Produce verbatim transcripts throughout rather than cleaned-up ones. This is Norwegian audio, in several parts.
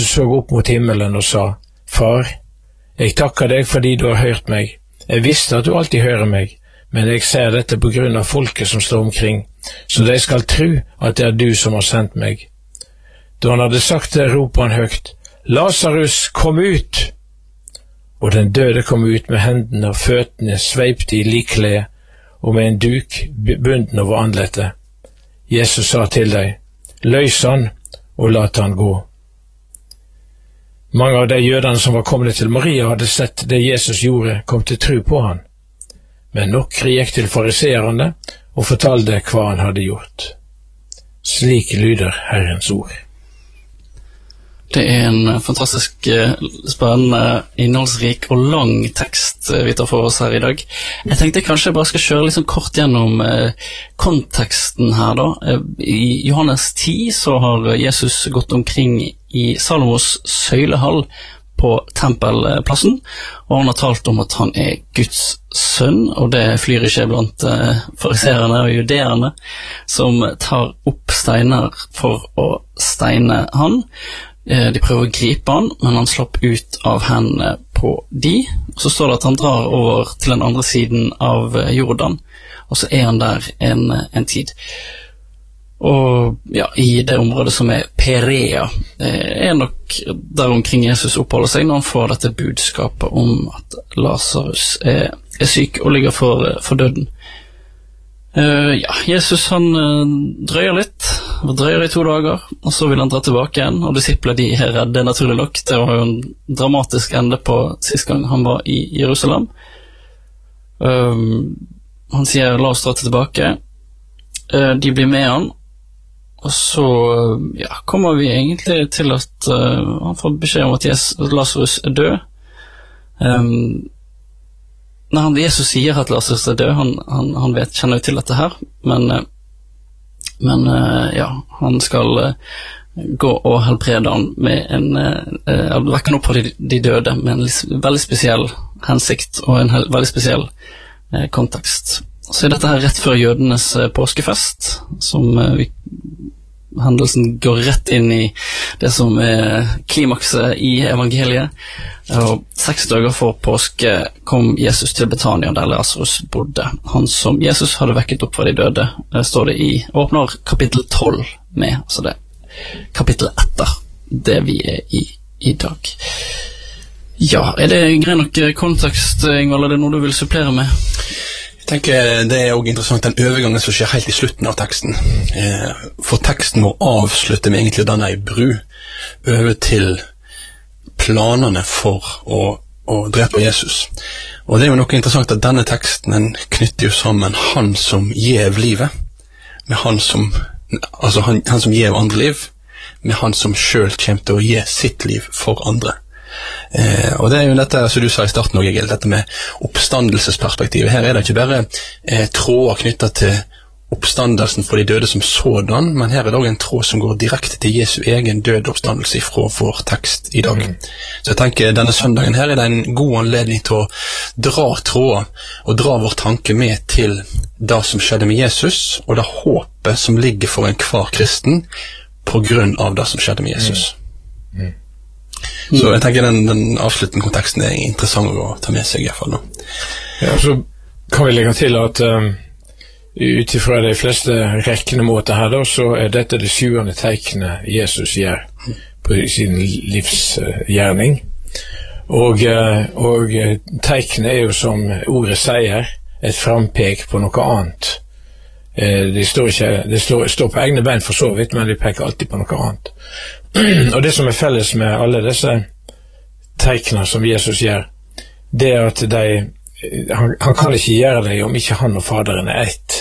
Jesus så opp mot himmelen og sa, Far, jeg takker deg fordi du har hørt meg. Jeg visste at du alltid hører meg, men jeg ser dette på grunn av folket som står omkring, så de skal tro at det er du som har sendt meg. Da han hadde sagt det, ropte han høyt, Lazarus, kom ut! Og den døde kom ut med hendene og føttene sveipt i likkledet, og med en duk bunden over andletet. Jesus sa til deg, løs han og lat han gå. Mange av de jødene som var kommet til Maria hadde sett det Jesus gjorde, kom til tro på han. Men nokre gikk til fariseerne og fortalte hva han hadde gjort. Slik lyder Herrens ord. Det er en fantastisk spennende, innholdsrik og lang tekst vi tar for oss her i dag. Jeg tenkte kanskje jeg bare skal kjøre litt sånn kort gjennom eh, konteksten her da. I Johannes ti så har Jesus gått omkring i Salomos søylehall på tempelplassen, og han har talt om at han er Guds sønn, og det flyr ikke blant eh, fariserene og judeerne som tar opp steiner for å steine han. De prøver å gripe han, men han slapp ut av hendene på de. Så står det at han drar over til den andre siden av Jordan, og så er han der en, en tid. Og ja, i det området som er Perea, er nok der omkring Jesus oppholder seg når han får dette budskapet om at Lazarus er, er syk og ligger for, for døden. Uh, ja, Jesus han uh, drøyer litt, drøyer i to dager, og så vil han dra tilbake igjen, og disipler de er redde naturlig nok. Det var jo en dramatisk ende på sist gang han var i Jerusalem. Um, han sier, la oss dra tilbake. Uh, de blir med han, og så uh, ja, kommer vi egentlig til at uh, han får beskjed om at Lazarus er død. Um, Når han, Jesus sier at Lazarus er død, han, han, han vet, kjenner jo til dette her, men, men ja, han skal gå og helbrede han med en, uh, vekke han opp på de, de døde, med en veldig spesiell hensikt og en hel, veldig spesiell uh, kontekst. Så er dette her rett før jødenes uh, påskefest, som uh, vi hendelsen går rett inn i det som er klimakset i evangeliet. Og seks dager for påske kom Jesus til Betania, der Lazarus bodde. Han som Jesus hadde vekket opp fra de døde, står det i, åpner kapittel tolv med, altså det kapittel etter det vi er i i dag. Ja, er det grei nok kontekst, Ingvald, er det noe du vil supplere med? Jeg tenker det er også interessant den overgangen som skjer helt i slutten av teksten. For teksten må avslutte med egentlig denne i bru over til planene for å, å drepe Jesus. Og det er jo noe interessant at denne teksten den knytter jo sammen han som gjev livet, med han som, altså han, han som gjev andre liv, med han som selv kommer til å gi sitt liv for andre. Eh, og det er jo dette som du sa i starten også, Egil, dette med oppstandelsesperspektivet. Her er det ikke bare eh, tråder knyttet til oppstandelsen for de døde som sådan, men her er det også en tråd som går direkte til Jesu egen døde oppstandelse fra vår tekst i dag. Mm. Så jeg tenker denne søndagen her er det en god anledning til å dra tråder og dra vår tanke med til det som skjedde med Jesus, og det håpet som ligger for en hver kristen på grunn av det som skjedde med Jesus. Mm. Mm. Så jeg tenker den, den avsluttende konteksten er interessant å ta med seg i hvert fall nå. Ja, så kan vi legge til at um, utifra de fleste rekkende måter her da, så er dette det sjuende teiknet Jesus gjør på sin livsgjerning. Og, og teiknet er jo som ordet sier, et frampek på noe annet. Det står, ikke, det står, står på egne bein for så vidt, men de peker alltid på noe annet. Og det som er felles med alle disse teikene som Jesus gjør, det er at de, han, han kan ikke gjøre det om ikke han og Faderen er ett.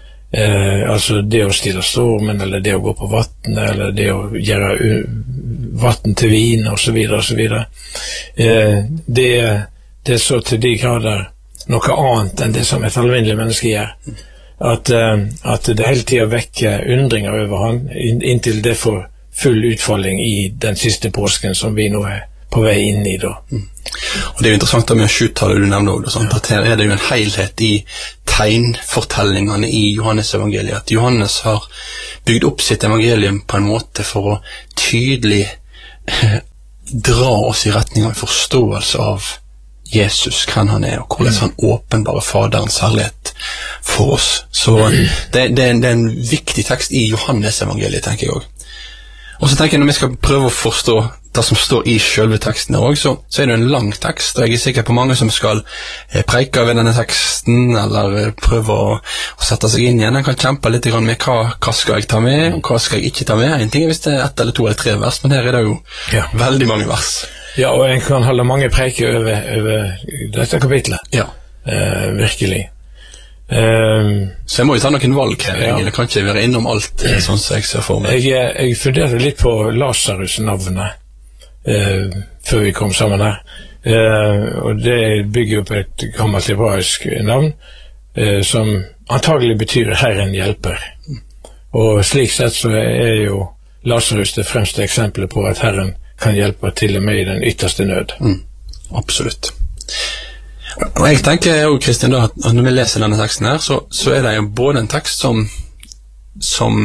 Eh, altså det å stille stormen, eller det å gå på vatten, eller det å gjøre vatten til vin, og så videre, og så videre. Eh, det, det er så til de grader noe annet enn det som et alminnelig menneske gjør. At, uh, at det hele tiden vekker undringer over han, inntil det får full utfolding i den siste påsken som vi nå er på vei inn i da. Mm. Og det er jo interessant med sjutallet du nevner også, sant? At her er det jo en helhet i tegnfortellingene i Johannes evangeliet, at Johannes har bygd opp sitt evangelium på en måte for å tydelig dra oss i retning av en forståelse av Jesus, hvem han er, og hvordan han åpenbarer Faderens herlighet for oss. Så det, det, det er en viktig tekst i Johannes evangeliet, tenker jeg også. Og så tenker jeg, når vi skal prøve å forstå det som står i selve teksten her også, så, så er det en lang tekst, og jeg er sikker på mange som skal eh, preike over denne teksten, eller eh, prøve å, å sette seg inn igjen. Jeg kan kjempe litt grann med hva, hva skal jeg ta med, og hva skal jeg ikke ta med. En ting er hvis det er ett eller to eller tre vers, men her er det jo ja. veldig mange vers. Ja, og en kan holde mange preiker over, over dette kapitlet. Ja. Eh, virkelig. Um, så jeg må jo ta noen valg her, ja. jeg kan ikke være innom alt sånn som jeg ser for meg. Jeg, jeg funderte litt på Lazarus-navnet uh, før vi kom sammen her, uh, og det bygger jo på et gammelt hebraisk navn uh, som antagelig betyr Herren hjelper, og slik sett så er jo Lazarus det fremste eksempelet på at Herren kan hjelpe til og med i den ytterste nød. Mm, absolutt. Og jeg tenker jo, Kristian, da, at når vi leser denne teksten her, så, så er det jo både en tekst som, som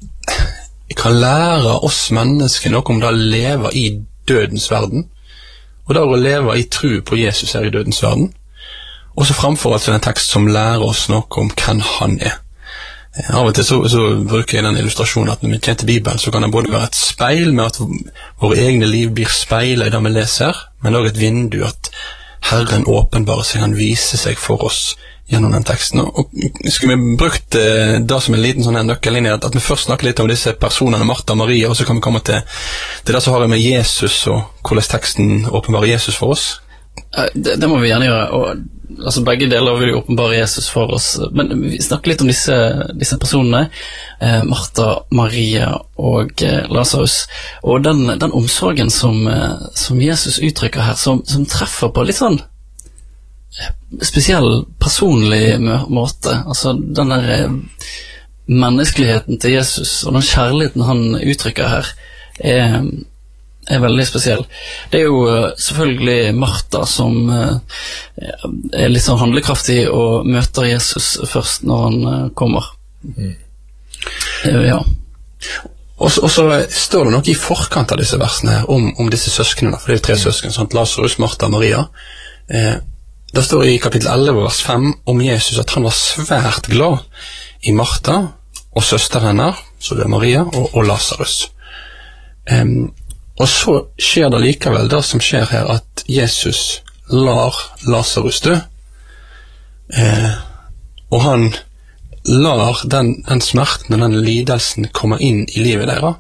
kan lære oss mennesker noe om det å leve i dødens verden, og det å leve i tro på Jesus her i dødens verden, og så fremfor altså en tekst som lærer oss noe om hvem han er. Av og til så, så bruker jeg den illustrasjonen at når vi kjenner til Bibelen, så kan det både være et speil med at våre egne liv blir speilet i det vi leser, men også et vindu at Herren åpenbarer seg, han viser seg for oss gjennom den teksten. Og skulle vi brukt eh, det som en liten sånn nøkkellinje, at, at vi først snakker litt om disse personene, Martha og Maria, og så kan vi komme til, til det som har med Jesus, og hvordan teksten åpenbarer Jesus for oss. Det, det må vi gjerne gjøre, og altså, begge deler vil jo åpenbare Jesus for oss, men vi snakker litt om disse, disse personene, eh, Martha, Maria og eh, Lazarus, og den, den omsorgen som, eh, som Jesus uttrykker her, som, som treffer på litt sånn spesiell personlig måte, altså den der eh, menneskeligheten til Jesus, og den kjærligheten han uttrykker her, er er veldig spesiell. Det er jo uh, selvfølgelig Martha som uh, er litt sånn handlekraftig og møter Jesus først når han uh, kommer. Mm. Uh, ja. Og så, og så står det noe i forkant av disse versene her om, om disse søsknene, for det er jo tre mm. søsken, sant? Lazarus, Martha og Maria. Eh, det står i kapittel elleve, vers fem, om Jesus at han var svært glad i Martha og søster henne, så det er Maria, og, og Lazarus. Um, Og så skjer det likevel det som skjer her, at Jesus lar Lazarus dø, eh, og han lar den, den smerten og den lidelsen komme inn i livet deres.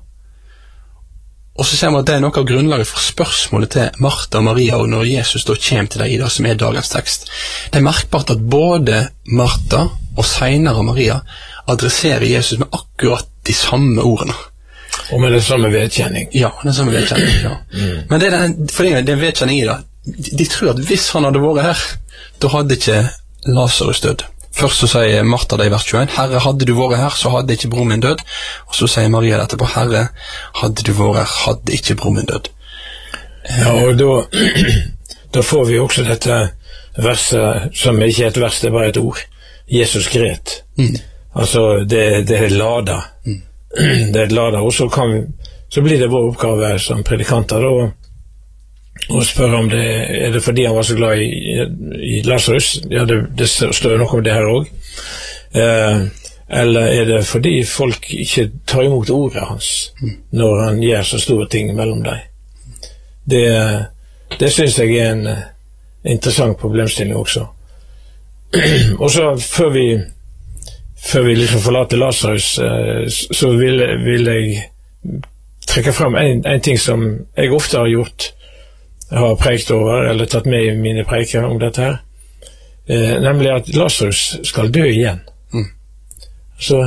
Og så ser vi at det er noe av grunnlaget for spørsmålet til Martha og Maria, og når Jesus da kommer til deg i det som er dagens tekst. Det er merkbart at både Martha og senere Maria adresserer Jesus med akkurat de samme ordene. Og med det samme vedkjenning. Ja, det samme vedkjenning, ja. Mm. Men det er, den, for det er en vedkjenning i det. De, de tror at hvis han hadde vært her, da hadde ikke Lazarus dødd. Først så sier Martha det i vers tjueen, Herre, hadde du vært her, så hadde ikke bror min dødd. Og så sier Maria dette på, Herre, hadde du vært her, hadde ikke bror min dødd. Ja, og da, da får vi også dette verset, som ikke er et vers, det er bare et ord. Jesus gret. Mm. Altså, det, det er lada. Mm. Det er et lada, og så, kan vi, så blir det vår oppgave som predikanter da, og spørre om det er det fordi han var så glad i, i Lazarus. Ja, det, det står jo noe om det her også. Eh, eller er det fordi folk ikke tar imot ordet hans når han gjør så store ting mellom dem? Det, det synes jeg er en interessant problemstilling også. Og så før vi før vi liksom forlater Lazarus, så vil, vil jeg trekke frem en, en ting som jeg ofte har gjort, har preikt over, eller tatt med i mine preiker om dette her, eh, nemlig at Lazarus skal dø igjen. Mm. Så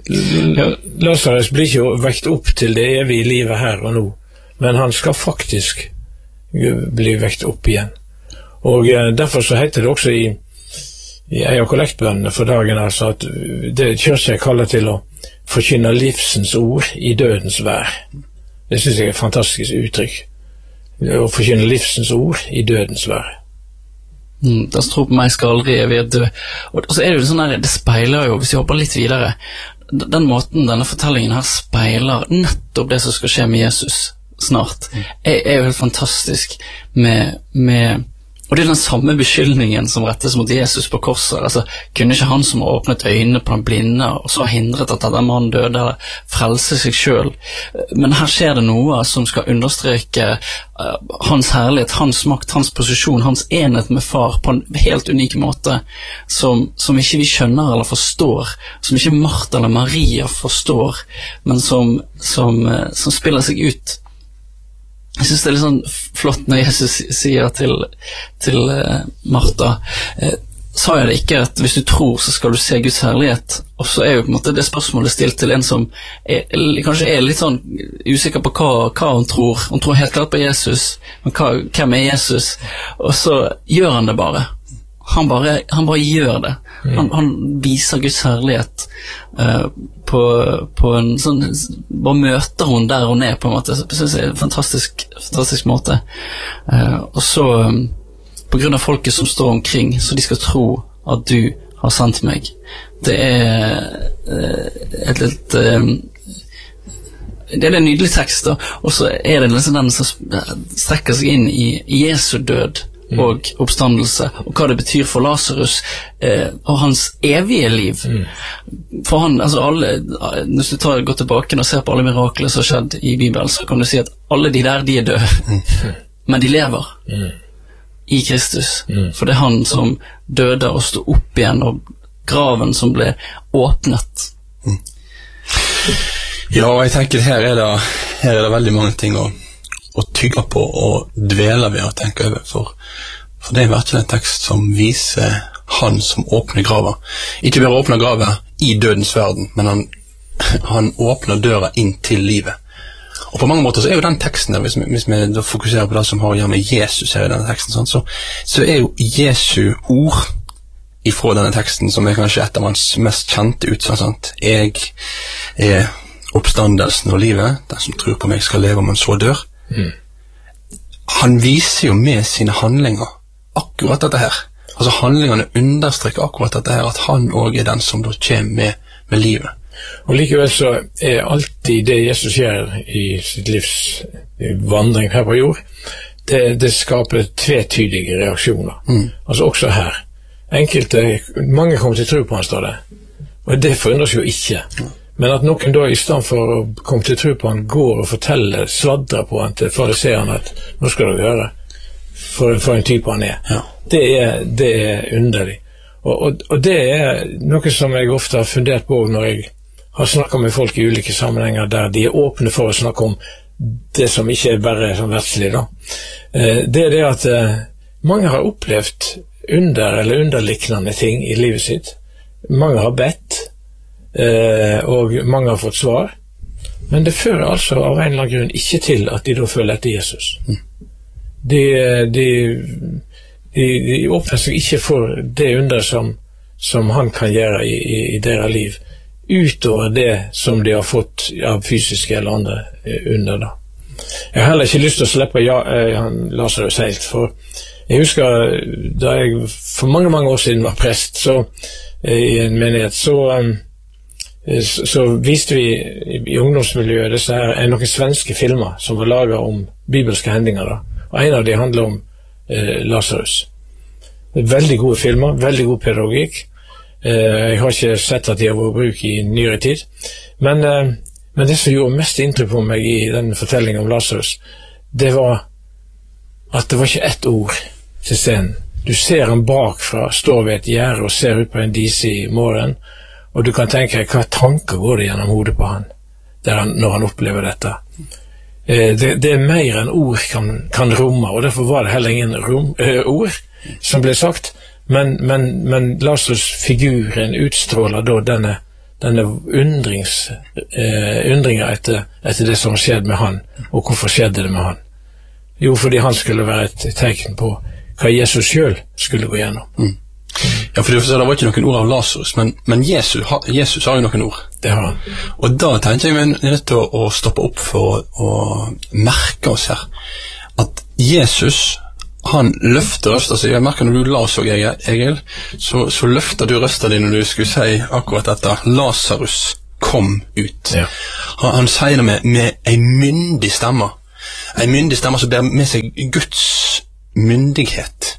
Lazarus blir ikke vekt opp til det evige livet her og nå, men han skal faktisk bli vekt opp igjen. Og eh, derfor så heter det også i i ei av kollektbønnene for dagen, altså at det kjører kaller til å forkynne livsens ord i dødens vær. Det synes jeg er et fantastisk uttrykk. Å forkynne livsens ord i dødens vær. Mm, det som tror på meg skal aldri evig dø. Og, og så er det jo sånn her, det speiler jo, hvis vi hopper litt videre, den måten denne fortellingen her speiler nettopp det som skal skje med Jesus, snart, er, er jo helt fantastisk med, med og det er den samme beskyldningen som rettes mot Jesus på korset. Altså, kunne ikke han som har åpnet øynene på den blinde, og så hindret at denne mannen døde, eller frelse seg selv? Men her skjer det noe som skal understreke uh, hans herlighet, hans makt, hans posisjon, hans enhet med far på en helt unik måte, som, som ikke vi skjønner eller forstår, som ikke Martha eller Maria forstår, men som, som, uh, som spiller seg ut. Jeg synes det er litt sånn flott når Jesus sier til, til uh, Martha, eh, sa jeg det ikke at hvis du tror så skal du se Guds herlighet, og så er jo på en måte det spørsmålet stilt til en som er, kanskje er litt sånn usikker på hva, hva hun tror. Hun tror helt klart på Jesus, men hva, hvem er Jesus? Og så gjør han det bare. Han bare, han bare gjør det. Han, han viser Guds herlighet uh, på, på en sånn, bare møter hun der hun er på en måte. Jeg synes det er en fantastisk, fantastisk måte. Uh, og så, um, på grunn av folket som står omkring, så de skal tro at du har sendt meg. Det er uh, et litt... Um, det er en nydelig tekst, da. Og så er det liksom den som strekker seg inn i, i Jesu død og oppstandelse, og hva det betyr for Lazarus eh, og hans evige liv. Mm. For han, altså alle, hvis du tar, går tilbake og ser på alle mirakler som har skjedd i Bibelen, så kan du si at alle de der, de er døde. Mm. Men de lever mm. i Kristus. Mm. For det er han som døde og stod opp igjen, og graven som ble åpnet. Mm. Ja, jeg tenker her er det, her er det veldig mange ting å og tygge på og dvele ved å tenke over, for, for det er virkelig en tekst som viser han som åpner grava. Ikke bare åpner grava i dødens verden, men han, han åpner døra inn til livet. Og på mange måter så er jo den teksten der, hvis vi, hvis vi da fokuserer på det som har å gjøre med Jesus her i denne teksten, sånn, så, så er jo Jesu ord ifra denne teksten, som er kanskje et av hans mest kjente utsagn, sant? Jeg er oppstandelsen og livet, den som tror på meg skal leve om han så dør. Mm. Han viser jo med sine handlinger akkurat dette her. Altså handlingene understreker akkurat dette her, at han også er den som da kommer med, med livet. Og likevel så er alltid det Jesus gjør i sitt livs vandring her på jord, det, det skaper tvetydige reaksjoner. Mm. Altså også her. Enkelte, mange kommer til tro på han, står det. Og det forundres jo ikke. Mm. Men at noen da i stedet for å komme til tro på han, går og forteller, sladrer på han til fariseerne at nå skal dere høre for, for en type han er. Ja. Det er, det er underlig. Og, og, og det er noe som jeg ofte har fundert på når jeg har snakket med folk i ulike sammenhenger der de er åpne for å snakke om det som ikke er bare som verdslig da. Det er det at mange har opplevd under eller underliknende ting i livet sitt. Mange har bedt, Eh, og mange har fått svar, men det fører altså av en eller annen grunn ikke til at de da følger etter Jesus. Mm. De, de, de, de åpner seg ikke for det under som, som han kan gjøre i, i, i deres liv, utover det som de har fått av fysiske eller andre under da. Jeg har heller ikke lyst til å slippe ja, han Lazarus helt, for jeg husker da jeg for mange, mange år siden var prest så, i en menighet, så um, Så, så viste vi i, i ungdomsmiljøet disse her, er noen svenske filmer som var laget om bibelske hendinger da. Og en av de handler om eh, Lazarus. Veldig gode filmer, veldig god pedagogikk. Eh, jeg har ikke sett at de har vært bruk i nyere tid. Men, eh, men det som gjorde mest inntrykk på meg i den fortellingen om Lazarus, det var at det var ikke ett ord til scenen. Du ser han bakfra, står ved et gjerde og ser ut på en disig morgen, og du kan tenke, hva tanker går det gjennom hodet på han, han når han opplever dette? Eh, det, det er mer enn ord kan, kan romme, og derfor var det heller ingen rom, eh, ord som ble sagt, men, men, men Lazarus-figuren utstråler da denne, denne undrings, eh, undringer etter, etter det som skjedde med han, og hvorfor skjedde det med han? Jo, fordi han skulle være et tegn på hva Jesus selv skulle gå gjennom. Mm. Ja, for det var ikke noen ord av Lazarus, men, men Jesus, Jesus har jo noen ord. Det har han. Og da tenkte jeg meg nødt til å, å stoppe opp for å merke oss her, at Jesus, han løfter røsta si. Jeg merker når du las og Egil, så, så løfter du røsta di når du skulle si akkurat dette. Lazarus kom ut. Ja. Han, han sier det med, med en myndig stemme. en myndig stemme som ber med seg Guds myndighet.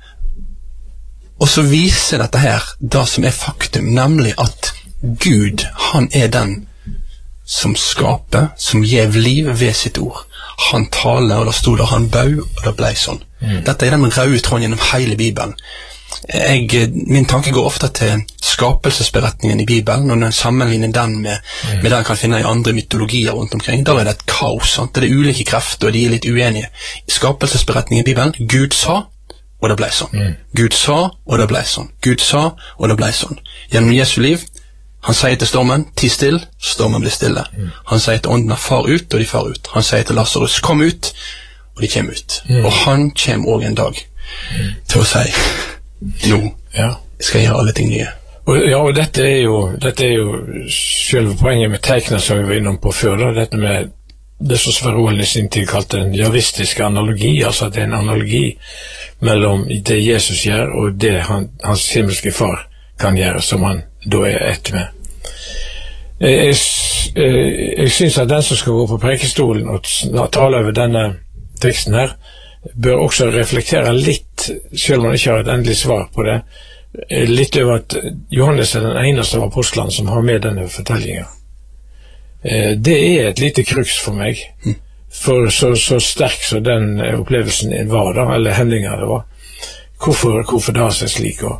Og så viser dette her det som er faktum, nemlig at Gud, han er den som skaper, som gjev liv ved sitt ord. Han taler, og det stod der, han bau, og det ble sånn. Mm. Dette er den røde tråden gjennom hele Bibelen. Jeg, min tanke går ofte til skapelsesberetningen i Bibelen, og når jeg sammenligner den med, mm. med det jeg kan finne i andre mytologier rundt omkring, da er det et kaos, sant? Det er ulike krefter, og de er litt uenige. I skapelsesberetningen i Bibelen, Gud sa, og det ble sånn. Mm. Gud sa, og det ble sånn. Gud sa, og det ble sånn. Gjennom Jesu liv, han sier til stormen, ti still, stormen blir stille. Mm. Han sier til åndene, far ut, og de far ut. Han sier til Lazarus, kom ut, og de kommer ut. Mm. Og han kommer også en dag mm. til å si, nå ja. skal jeg gjøre alle ting nye. Og, ja, og dette er jo, dette er jo selve poenget med teikene som vi var innom på før, da, dette med det som Sverre Ålen i sin tid kalte en javistisk analogi, altså at det er en analogi mellom det Jesus gjør og det han, hans himmelske far kan gjøre, som han da er ett med. Jeg, jeg, jeg synes at den som skal gå på prekestolen og tale over denne teksten her, bør også reflektere litt, selv om han ikke har et endelig svar på det, litt over at Johannes er den eneste av apostlene som har med denne fortellingen. Det er et lite kruks for meg, for så, så sterk så den opplevelsen var da, eller hendingen det var. Hvorfor, hvorfor det har seg slik? Og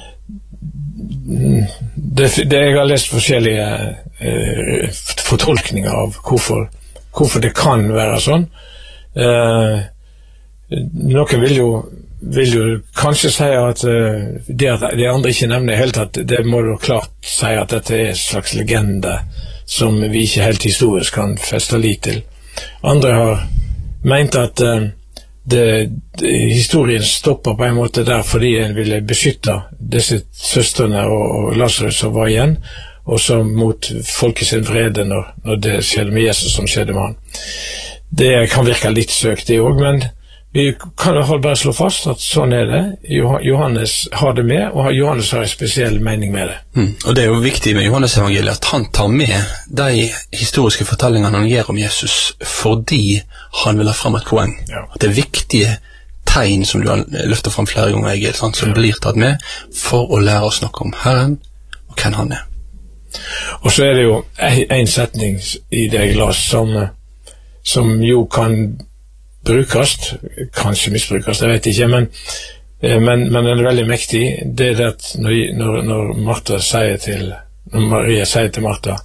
det, det, jeg har lest forskjellige eh, fortolkninger av hvorfor, hvorfor det kan være sånn. Eh, noen vil jo, vil jo kanskje si at uh, det at de andre ikke nevner helt at det må jo klart si at dette er en slags legende som vi ikke helt historisk kan feste lit til. Andre har ment at uh, det, det, historien stopper på en måte der fordi en ville beskytte disse søstrene og, og Lazarus som var igjen, og som mot folket sin vrede når, når det skjedde med Jesus som skjedde med han. Det kan virke litt søkt det også, men vi kan jo bare slå fast at sånn er det. Johannes har det med, og Johannes har en spesiell mening med det. Mm. Og det er jo viktig med Johannes evangeliet at han tar med de historiske fortellingene han gjør om Jesus fordi han vil ha frem et poeng. Ja. At det er viktige tegn som du har løftet frem flere ganger, Egil, sant, som ja. blir tatt med for å lære oss noe om Herren og hvem han er. Og så er det jo en setning i det jeg las som, som jo kan brukes, kanskje misbrukes, jeg vet ikke, men, men, men den er veldig mektig. Det er det at når, når, når Martha sier til, når Maria sier til Martha,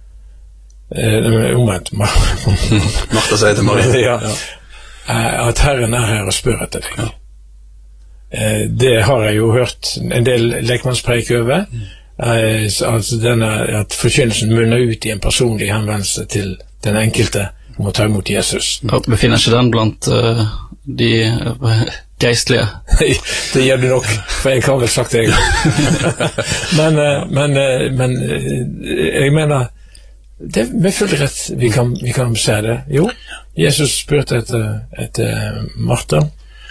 eh, omvendt, Martha sier til Maria, ja, ja, at Herren er her og spør etter deg. Ja. Eh, det har jeg jo hørt en del lekmannspreik over, mm. eh, altså denne, at forkynnelsen munner ut i en personlig henvendelse til den enkelte, om å ta imot Jesus. Ja, befinner ikke den blant uh, de uh, geistlige? Det gjør du nok, for jeg har vel sagt det. men, uh, men, uh, men uh, jeg mener, det er med full rett vi kan, vi kan se det. Jo, Jesus spurte etter, etter Martha,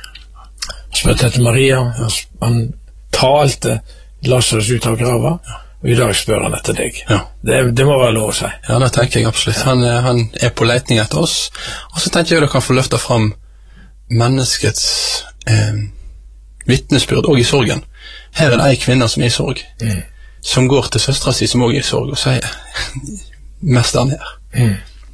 spurte etter Maria, han talte Lazarus ut av grava, og i dag spør han etter deg. Ja. Det, det må være lov å si. Ja, det tenker jeg absolutt. Han, han er på leitning etter oss, og så tenker jeg at han kan få løfte frem menneskets eh, vittnesbyrd også i sorgen. Her er det en kvinne som er i sorg, mm. som går til søstra si som også er i sorg, og sier mesteren her. Mm.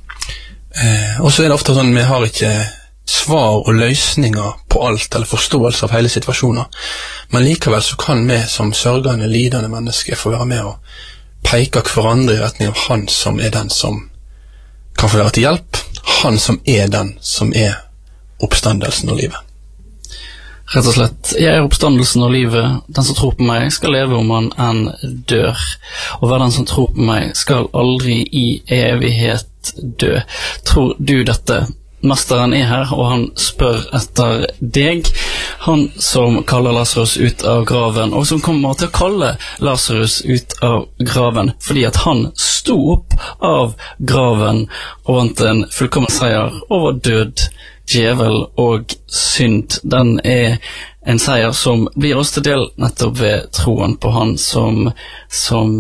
Eh, og så er det ofte sånn, vi har ikke svar og løsninger på alt, eller forståelse av hele situasjoner. Men likevel så kan vi som sørgende, lidende mennesker få være med og peke hverandre i retning av han som er den som kan få være til hjelp, han som er den som er oppstandelsen og livet. Rett og slett, jeg er oppstandelsen og livet. Den som tror på meg skal leve om han enn dør, og hver den som tror på meg skal aldri i evighet dø. Tror du dette? Mesteren er her, og han spør etter deg, han som kaller Lazarus ut av graven, og som kommer til å kalle Lazarus ut av graven, fordi at han sto opp av graven og vant en fullkommen seier over død, djevel og synd. Den er en seier som blir oss til del nettopp ved troen på han som, som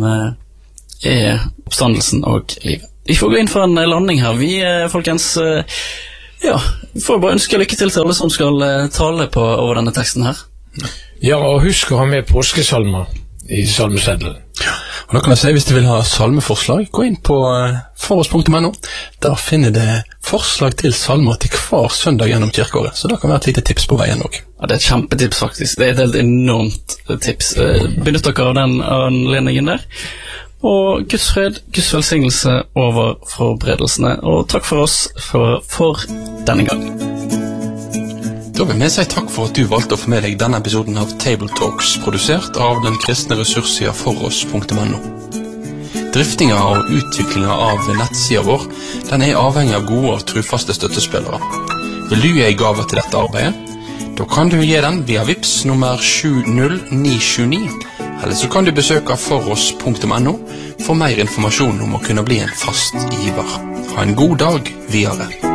er oppstandelsen og livet. Vi får gå inn for en landing her. Vi, folkens, Ja, får bare ønske lykke til til alle som skal uh, tale på over denne teksten her. Ja, og husk å ha med påskesalmer i salmeseddelen. Ja, og da kan jeg si, hvis du vil ha salmeforslag, gå inn på uh, foross punktum no. Der finner det forslag til salmer til hver søndag gjennom kirkeåret, så det kan være et lite tips på veien også. Ja, det er et kjempetips faktisk. Det er et helt enormt tips. Benytt dere av den anledningen der. Og Guds fred, Guds velsignelse over forberedelsene. Og takk for oss for, for denne gang. Da vil vi si takk for at du valgte å få med deg denne episoden av Table Talks, produsert av den kristne ressurssida foross punktum no. Driftinga og utviklinga av nettsida vår, den er avhengig av gode og trufaste støttespillere. Vil du gi en gave til dette arbeidet? Da kan du gi den via Vips nummer sju null ni sju ni, eller så kan du besøke foross punktum no for mer informasjon om å kunne bli en fast giver. Ha en god dag videre.